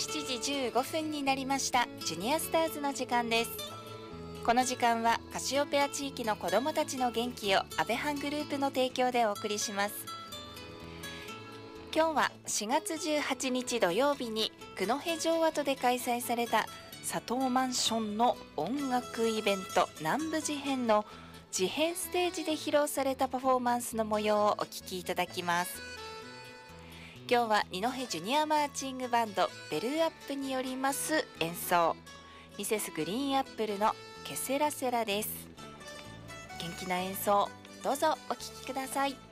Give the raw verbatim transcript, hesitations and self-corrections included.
しちじじゅうごふんになりました。ジュニアスターズの時間です。この時間はカシオペア地域の子どもたちの元気を安倍藩グループの提供でお送りします。今日はしがつじゅうはちにち土曜日に九戸城跡で開催された佐藤マンションの音楽イベント南部事変の事変ステージで披露されたパフォーマンスの模様をお聴きいただきます。今日は二戸ジュニアマーチングバンドベルアップによります演奏、ミセスグリーンアップルのケセラセラです。元気な演奏どうぞお聴きください。